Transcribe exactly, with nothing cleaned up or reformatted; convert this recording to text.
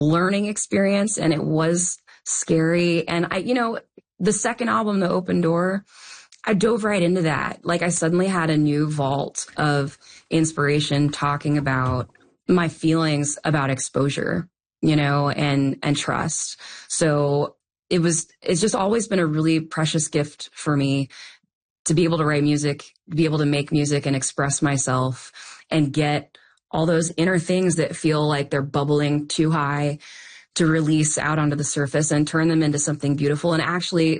learning experience, and it was scary. And I, you know, the second album, The Open Door, I dove right into that. Like I suddenly had a new vault of inspiration talking about my feelings about exposure, you know, and, and trust. So it was, it's just always been a really precious gift for me to be able to write music, to be able to make music and express myself and get all those inner things that feel like they're bubbling too high to release out onto the surface and turn them into something beautiful and actually